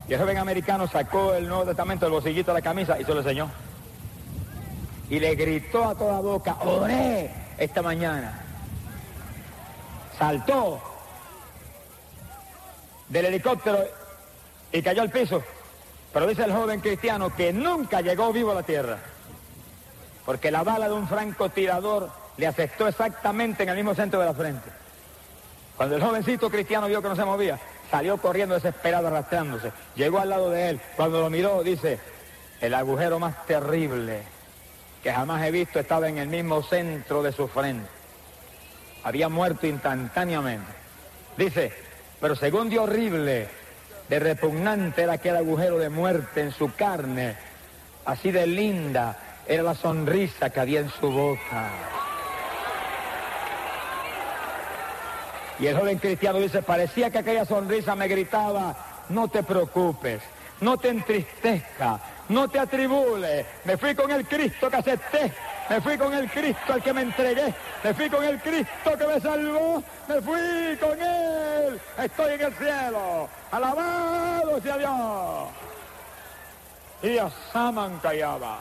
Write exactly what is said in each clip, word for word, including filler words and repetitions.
Y el joven americano sacó el Nuevo Testamento del bolsillito de la camisa y se lo enseñó. Y le gritó a toda boca, oré esta mañana. Saltó del helicóptero y cayó al piso. Pero dice el joven cristiano que nunca llegó vivo a la tierra, porque la bala de un francotirador le afectó exactamente en el mismo centro de la frente. Cuando el jovencito cristiano vio que no se movía, salió corriendo desesperado, arrastrándose. Llegó al lado de él. Cuando lo miró, dice, el agujero más terrible que jamás he visto estaba en el mismo centro de su frente. Había muerto instantáneamente. Dice, pero según de horrible, de repugnante era aquel agujero de muerte en su carne, así de linda era la sonrisa que había en su boca. Y el joven cristiano dice, parecía que aquella sonrisa me gritaba, no te preocupes, no te entristezca, no te atribules, me fui con el Cristo que acepté, me fui con el Cristo al que me entregué, me fui con el Cristo que me salvó, me fui con Él, estoy en el cielo, alabado sea Dios. Y a Saman callaba.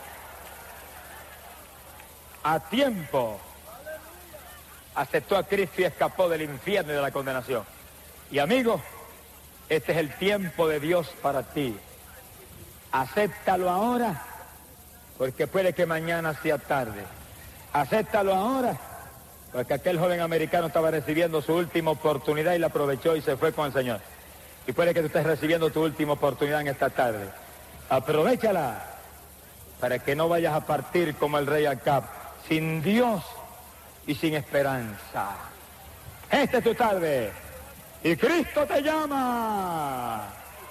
A tiempo aceptó a Cristo y escapó del infierno y de la condenación. Y amigo, este es el tiempo de Dios para ti. Acéptalo ahora, porque puede que mañana sea tarde. Acéptalo ahora, porque aquel joven americano estaba recibiendo su última oportunidad y la aprovechó y se fue con el Señor. Y puede que tú estés recibiendo tu última oportunidad en esta tarde. Aprovéchala para que no vayas a partir como el rey Acab, sin Dios y sin esperanza. Esta es tu tarde y Cristo te llama.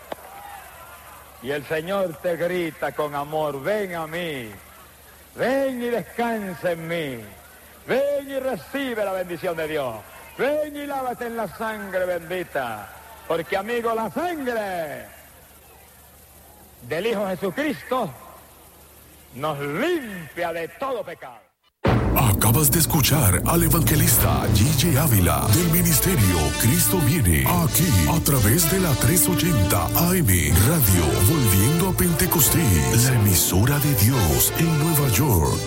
Y el Señor te grita con amor, ven a mí, ven y descansa en mí, ven y recibe la bendición de Dios, ven y lávate en la sangre bendita, porque amigo, la sangre del Hijo Jesucristo nos limpia de todo pecado. Acabas de escuchar al evangelista G J Ávila del ministerio Cristo Viene, aquí a través de la trescientos ochenta A M Radio Volviendo a Pentecostés, la emisora de Dios en Nueva York.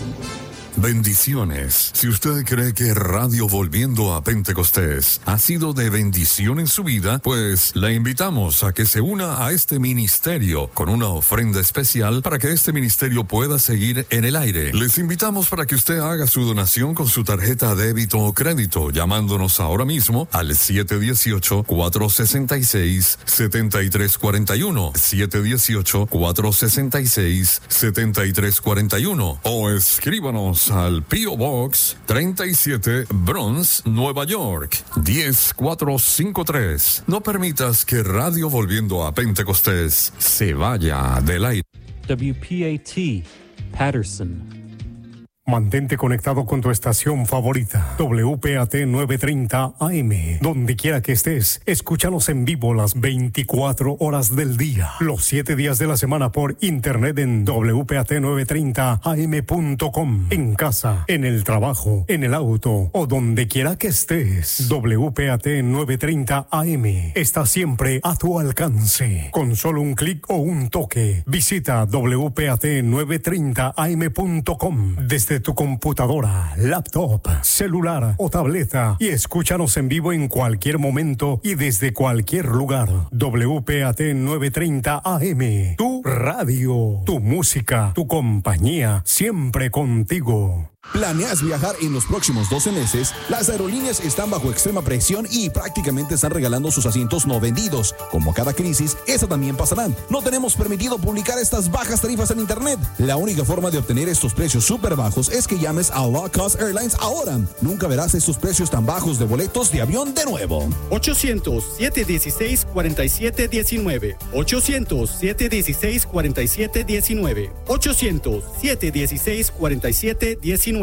Bendiciones. Si usted cree que Radio Volviendo a Pentecostés ha sido de bendición en su vida, pues le invitamos a que se una a este ministerio con una ofrenda especial para que este ministerio pueda seguir en el aire. Les invitamos para que usted haga su donación con su tarjeta débito o crédito, llamándonos ahora mismo al siete uno ocho, cuatro seis seis, siete tres cuatro uno, siete uno ocho, cuatro seis seis, siete tres cuatro uno o escríbanos al P O Box treinta y siete, Bronx, Nueva York, diez cuatro cinco tres. No permitas que Radio Volviendo a Pentecostés se vaya del aire. W P A T, Patterson. Mantente conectado con tu estación favorita, W P A T novecientos treinta A M. Donde quiera que estés, escúchanos en vivo las veinticuatro horas del día, los siete días de la semana por internet en W P A T novecientos treinta A M punto com. En casa, en el trabajo, en el auto o donde quiera que estés, W P A T novecientos treinta A M está siempre a tu alcance. Con solo un clic o un toque, visita W P A T novecientos treinta A M punto com desde tu computadora, laptop, celular o tableta y escúchanos en vivo en cualquier momento y desde cualquier lugar. W P A T novecientos treinta A M, tu radio, tu música, tu compañía, siempre contigo. ¿Planeas viajar en los próximos doce meses? Las aerolíneas están bajo extrema presión y prácticamente están regalando sus asientos no vendidos. Como cada crisis, esa también pasará. No tenemos permitido publicar estas bajas tarifas en internet. La única forma de obtener estos precios súper bajos es que llames a Low Cost Airlines ahora. Nunca verás estos precios tan bajos de boletos de avión de nuevo. ochocientos, siete uno seis, cuatro siete uno nueve. ochocientos, siete uno seis, cuatro siete uno nueve. ochocientos, siete uno seis, cuatro siete uno nueve.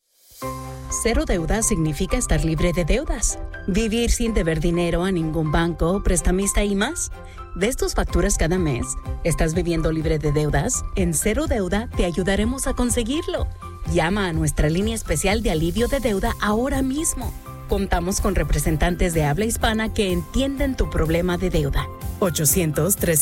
Cero deuda significa estar libre de deudas, vivir sin deber dinero a ningún banco, prestamista y más. ¿Ves tus facturas cada mes? ¿Estás viviendo libre de deudas? En Cero Deuda te ayudaremos a conseguirlo. Llama a nuestra línea especial de alivio de deuda ahora mismo. Contamos con representantes de habla hispana que entienden tu problema de deuda. ochocientos, tres